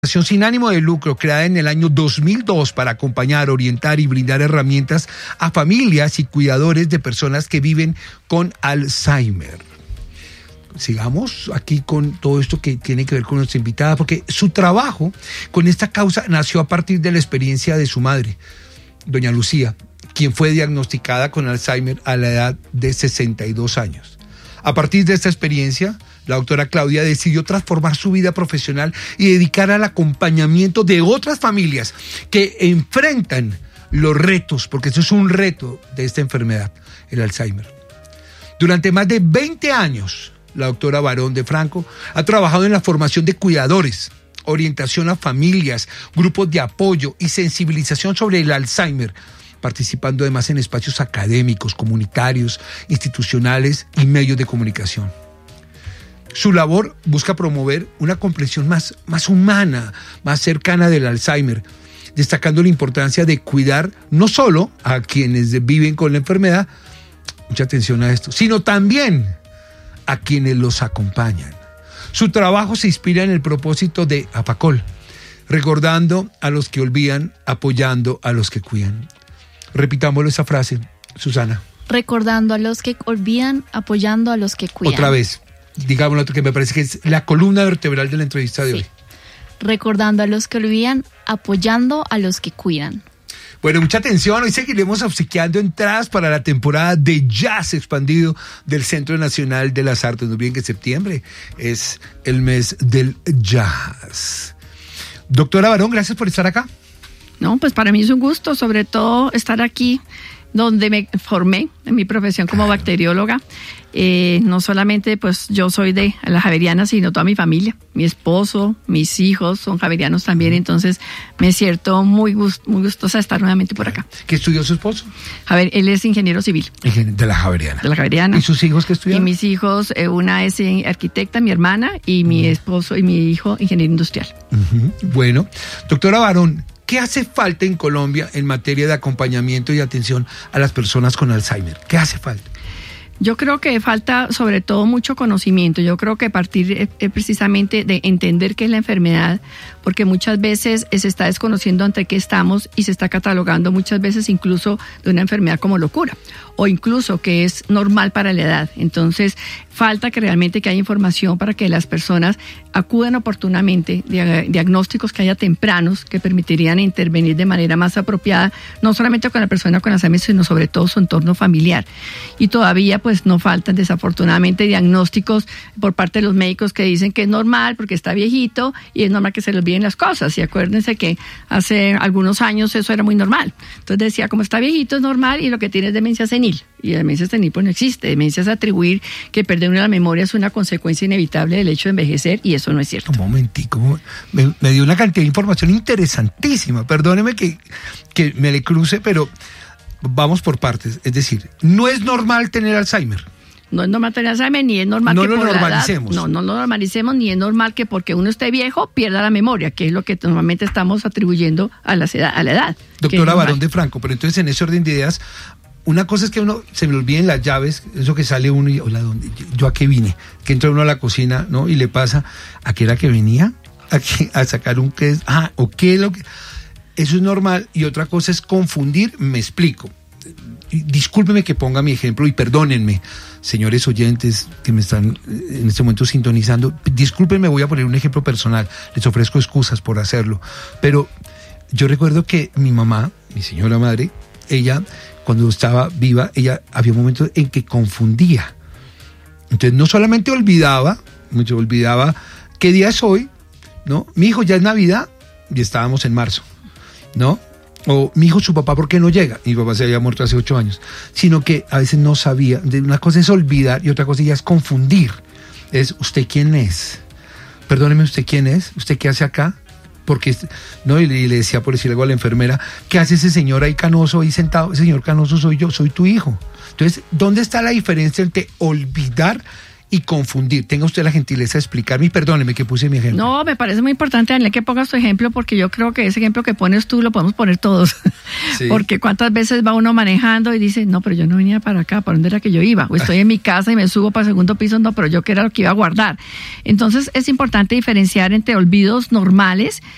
Sin ánimo de lucro, creada en el año 2002 para acompañar, orientar y brindar herramientas a familias y cuidadores de personas que viven con Alzheimer. Sigamos aquí con todo esto que tiene que ver con nuestra invitada, porque su trabajo con esta causa nació a partir de la experiencia de su madre, doña Lucía, quien fue diagnosticada con Alzheimer a la edad de 62 años. A partir de esta experiencia, la doctora Claudia decidió transformar su vida profesional y dedicar al acompañamiento de otras familias que enfrentan los retos, porque eso es un reto de esta enfermedad, el Alzheimer. Durante más de 20 años, la doctora Barón de Franco ha trabajado en la formación de cuidadores, orientación a familias, grupos de apoyo y sensibilización sobre el Alzheimer, participando además en espacios académicos, comunitarios, institucionales y medios de comunicación. Su labor busca promover una comprensión más humana, más cercana del Alzheimer, destacando la importancia de cuidar no solo a quienes viven con la enfermedad, mucha atención a esto, sino también a quienes los acompañan. Su trabajo se inspira en el propósito de APACOL, recordando a los que olvidan, apoyando a los que cuidan. Repitámoslo esa frase, Susana. Recordando a los que olvidan, apoyando a los que cuidan. Otra vez. Digámoslo, que me parece que es la columna vertebral de la entrevista de hoy. Recordando a los que olvidan, apoyando a los que cuidan. Bueno, mucha atención, hoy seguiremos obsequiando entradas para la temporada de jazz expandido del Centro Nacional de las Artes. No olviden que septiembre es el mes del jazz. Doctora Barón, gracias por estar acá. No, pues para mí es un gusto, sobre todo estar aquí donde me formé en mi profesión como bacterióloga. No solamente pues yo soy de la javeriana, sino toda mi familia, mi esposo, mis hijos son javerianos también, entonces me siento muy gustosa de estar nuevamente por acá. ¿Qué estudió su esposo? Él es ingeniero civil. De la javeriana. De la javeriana. ¿Y sus hijos qué estudian? Y mis hijos, una es arquitecta, mi hermana, y mi esposo y mi hijo ingeniero industrial. Bueno, doctora Barón, ¿qué hace falta en Colombia en materia de acompañamiento y atención a las personas con Alzheimer? ¿Qué hace falta? Yo creo que falta sobre todo mucho conocimiento. Yo creo que partir precisamente de entender qué es la enfermedad, porque muchas veces se está desconociendo ante qué estamos y se está catalogando muchas veces incluso de una enfermedad como locura o incluso que es normal para la edad. Entonces falta que realmente que haya información para que las personas acudan oportunamente, diagnósticos que haya tempranos que permitirían intervenir de manera más apropiada, no solamente con la persona con Alzheimer, sino sobre todo su entorno familiar. Y todavía pues no faltan desafortunadamente diagnósticos por parte de los médicos que dicen que es normal porque está viejito y es normal que se le olviden las cosas. Y acuérdense que hace algunos años eso era muy normal. Entonces decía, como está viejito es normal y lo que tiene es demencia senil. Y la demencia senil pues no existe. Demencia es atribuir que perder la memoria es una consecuencia inevitable del hecho de envejecer y eso no es cierto. Un momentico, me dio una cantidad de información interesantísima. Perdóneme que me le cruce, pero vamos por partes. Es decir, no es normal tener Alzheimer. No es normal tener Alzheimer, ni es normal no que lo por normalicemos. La edad, no lo normalicemos, ni es normal que porque uno esté viejo pierda la memoria, que es lo que normalmente estamos atribuyendo a la edad. Doctora Barón de Franco, pero entonces en ese orden de ideas, una cosa es que uno se me olviden las llaves, eso que sale uno y hola, ¿dónde? ¿Yo a qué vine? Que entra uno a la cocina, ¿no? Y le pasa, ¿a qué era que venía? A sacar un qué es, o qué es lo que... Eso es normal. Y otra cosa es confundir, me explico. Discúlpeme que ponga mi ejemplo y perdónenme, señores oyentes que me están en este momento sintonizando, discúlpenme, voy a poner un ejemplo personal, les ofrezco excusas por hacerlo, pero yo recuerdo que mi mamá, mi señora madre, ella cuando estaba viva, ella había momentos en que confundía, entonces no solamente olvidaba qué día es hoy, ¿no? Mi hijo, ya es Navidad y estábamos en marzo, ¿no? O mi hijo, su papá, ¿por qué no llega? Mi papá se había muerto hace 8 años. Sino que a veces no sabía. Una cosa es olvidar y otra cosa ya es confundir. Es, ¿usted quién es? Perdóneme, ¿usted quién es? ¿Usted qué hace acá? Porque, no, y le decía, por decir algo a la enfermera, ¿qué hace ese señor ahí canoso, ahí sentado? Ese señor canoso soy yo, soy tu hijo. Entonces, ¿dónde está la diferencia entre olvidar y confundir? Tenga usted la gentileza de explicarme y perdóneme que puse mi ejemplo. No, me parece muy importante, Daniel, que pongas tu ejemplo porque yo creo que ese ejemplo que pones tú lo podemos poner todos. Sí. Porque cuántas veces va uno manejando y dice, no, pero yo no venía para acá, ¿para dónde era que yo iba? O estoy en mi casa y me subo para el segundo piso, no, pero yo qué era lo que iba a guardar. Entonces es importante diferenciar entre olvidos normales